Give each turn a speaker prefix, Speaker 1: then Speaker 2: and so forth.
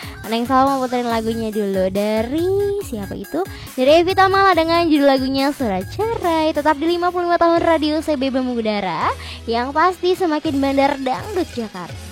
Speaker 1: Neng selalu mau puterin lagunya dulu dari siapa itu? Dari Evita Mala dengan judul lagunya Surat Cerai. Tetap di 55 tahun radio CBB mengudara, yang pasti semakin bandar dangdut Jakarta.